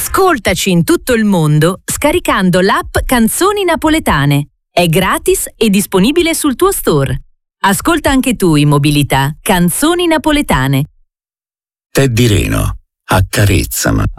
Ascoltaci in tutto il mondo scaricando l'app Canzoni Napoletane. È gratis e disponibile sul tuo store. Ascolta anche tu in mobilità Canzoni Napoletane. Teddy Rino, accarezzami.